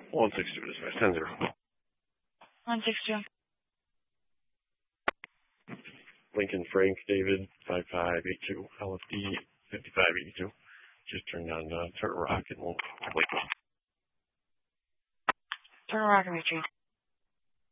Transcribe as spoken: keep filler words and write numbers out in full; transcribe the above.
one six two, dispatch, ten zero. one six two. Lincoln Frank David, five five eight two, L F D fifty-five eighty-two. Just turned on uh, Turtle Rock and we'll wait. Turtle Rock and retreat.